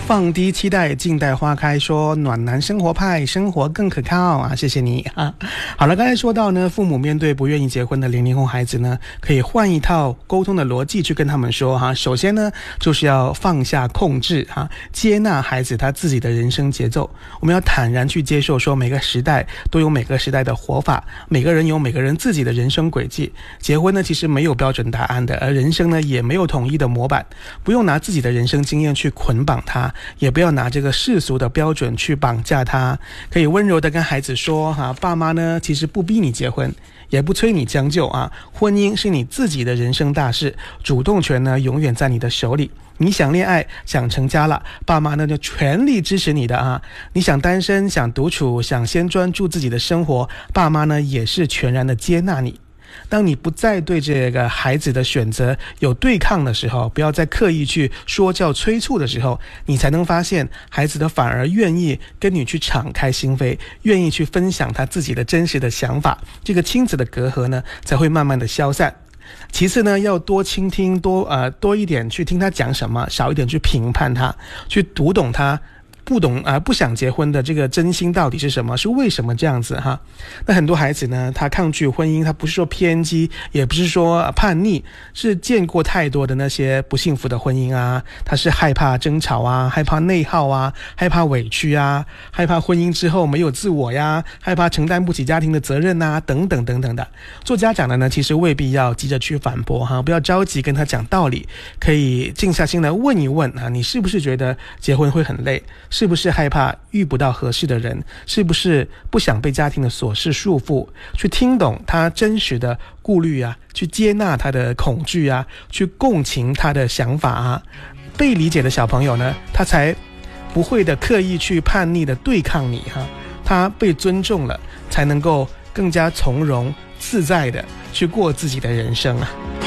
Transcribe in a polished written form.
放低期待，静待花开，说暖男生活派，生活更可靠啊！谢谢你啊。好了，刚才说到呢，父母面对不愿意结婚的00后孩子呢，可以换一套沟通的逻辑去跟他们说哈。首先呢，就是要放下控制哈，接纳孩子他自己的人生节奏。我们要坦然去接受，说每个时代都有每个时代的活法，每个人有每个人自己的人生轨迹。结婚呢，其实没有标准答案的，而人生呢，也没有统一的模板。不用拿自己的人生经验去捆绑他，也不要拿这个世俗的标准去绑架他。可以温柔的跟孩子说哈，爸妈呢其实不逼你结婚，也不催你将就啊。婚姻是你自己的人生大事，主动权呢永远在你的手里。你想恋爱想成家了，爸妈呢就全力支持你的啊。你想单身想独处想先专注自己的生活，爸妈呢也是全然的接纳你。当你不再对这个孩子的选择有对抗的时候，不要再刻意去说教催促的时候，你才能发现孩子的反而愿意跟你去敞开心扉，愿意去分享他自己的真实的想法，这个亲子的隔阂呢才会慢慢的消散。其次呢，要多倾听，多一点去听他讲什么，少一点去评判他，去读懂他不想结婚的这个真心到底是什么，是为什么这样子哈。那很多孩子呢，他抗拒婚姻，他不是说偏激，也不是说叛逆，是见过太多的那些不幸福的婚姻啊，他是害怕争吵啊，害怕内耗啊，害怕委屈啊，害怕婚姻之后没有自我呀，害怕承担不起家庭的责任啊，等等等等的。做家长的呢，其实未必要急着去反驳哈，不要着急跟他讲道理，可以静下心来问一问啊，你是不是觉得结婚会很累？是不是害怕遇不到合适的人？是不是不想被家庭的琐事束缚？去听懂他真实的顾虑啊，去接纳他的恐惧啊，去共情他的想法啊。被理解的小朋友呢，他才不会的刻意去叛逆的对抗你哈，他被尊重了，才能够更加从容自在的去过自己的人生啊。